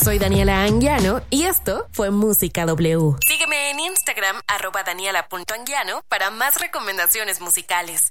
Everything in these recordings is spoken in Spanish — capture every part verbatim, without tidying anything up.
Soy Daniela Anguiano y esto fue Música W. Sígueme en Instagram, arroba daniela punto anguiano, para más recomendaciones musicales.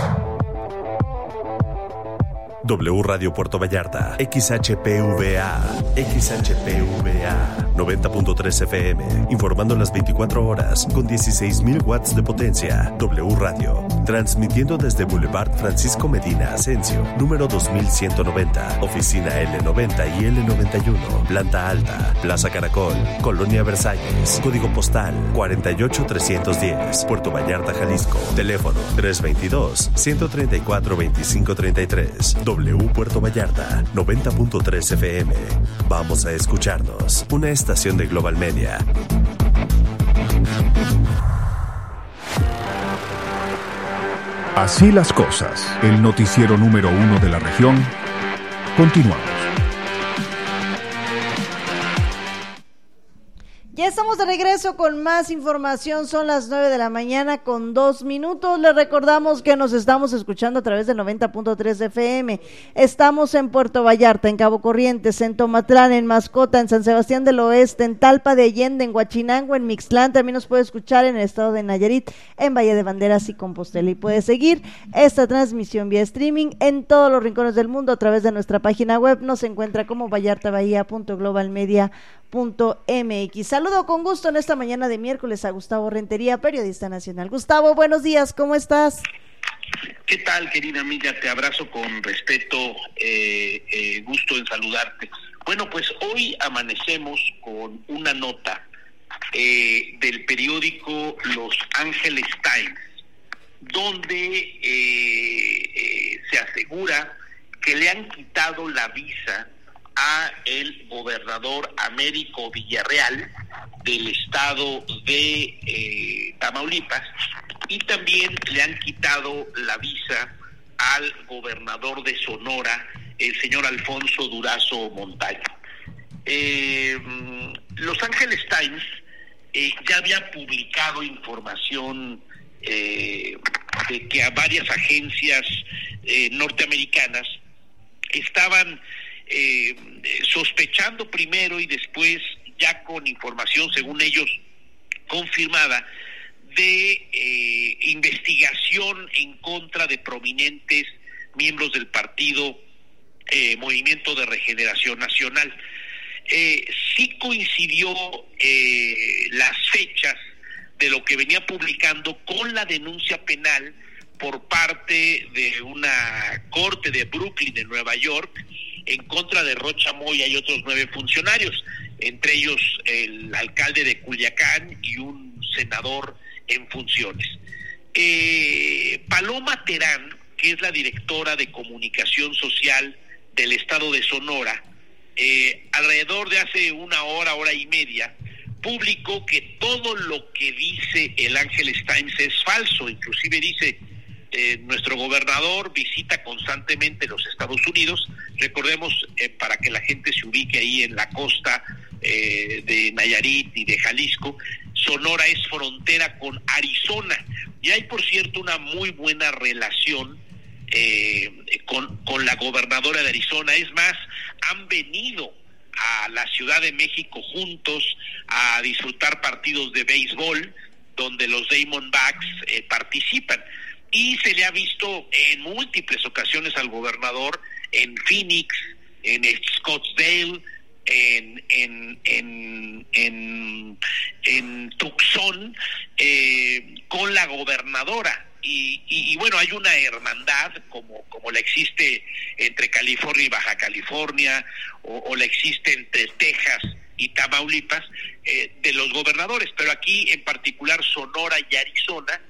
W Radio Puerto Vallarta, X H P V A, X H P V A, noventa punto tres F M, informando las veinticuatro horas con dieciséis mil watts de potencia. W Radio, transmitiendo desde Boulevard Francisco Medina Asensio, número dos mil ciento noventa, oficina L noventa y L noventa y uno, planta alta, Plaza Caracol, Colonia Versalles, código postal cuarenta y ocho trescientos diez, Puerto Vallarta, Jalisco, teléfono tres veintidós, ciento treinta y cuatro, veinticinco treinta y tres. W Puerto Vallarta, noventa punto tres F M. Vamos a escucharnos. Una estación de Global Media. Así las cosas. El noticiero número uno de la región. Continuamos. Ya estamos de regreso con más información, son las nueve de la mañana con dos minutos, les recordamos que nos estamos escuchando a través del noventa punto tres F M, estamos en Puerto Vallarta, en Cabo Corrientes, en Tomatlán, en Mascota, en San Sebastián del Oeste, en Talpa de Allende, en Huachinango, en Mixtlán, también nos puede escuchar en el estado de Nayarit, en Valle de Banderas y Compostela, y puede seguir esta transmisión vía streaming en todos los rincones del mundo a través de nuestra página web, nos encuentra como vallartabahía punto global media punto m x. Saludo con gusto en esta mañana de miércoles a Gustavo Rentería, periodista nacional. Gustavo, buenos días, ¿cómo estás? ¿Qué tal, querida amiga? Te abrazo con respeto, eh, eh, gusto en saludarte. Bueno, pues hoy amanecemos con una nota eh, del periódico Los Angeles Times, donde eh, eh, se asegura que le han quitado la visa a el gobernador Américo Villarreal del estado de eh, Tamaulipas, y también le han quitado la visa al gobernador de Sonora, el señor Alfonso Durazo Montaño. Eh, Los Angeles Times eh, ya había publicado información eh, de que a varias agencias eh, norteamericanas estaban Eh, sospechando primero y después ya con información, según ellos, confirmada, de eh, investigación en contra de prominentes miembros del partido eh, Movimiento de Regeneración Nacional. Eh, sí coincidió eh, las fechas de lo que venía publicando con la denuncia penal por parte de una corte de Brooklyn, de Nueva York, en contra de Rocha Moya y otros nueve funcionarios, entre ellos el alcalde de Culiacán y un senador en funciones. Eh, Paloma Terán, que es la directora de comunicación social del estado de Sonora, eh, alrededor de hace una hora, hora y media, publicó que todo lo que dice el Angeles Times es falso. Inclusive dice: Eh, nuestro gobernador visita constantemente los Estados Unidos. Recordemos, eh, para que la gente se ubique ahí en la costa eh, de Nayarit y de Jalisco, Sonora es frontera con Arizona, y hay, por cierto, una muy buena relación eh, con, con la gobernadora de Arizona. Es más, han venido a la Ciudad de México juntos a disfrutar partidos de béisbol donde los Diamondbacks eh, participan. Y se le ha visto en múltiples ocasiones al gobernador en Phoenix, en Scottsdale, en en en en, en Tucson, eh, con la gobernadora. Y, y, y bueno, hay una hermandad como como la existe entre California y Baja California, o, o la existe entre Texas y Tamaulipas, eh, de los gobernadores, pero aquí en particular Sonora y Arizona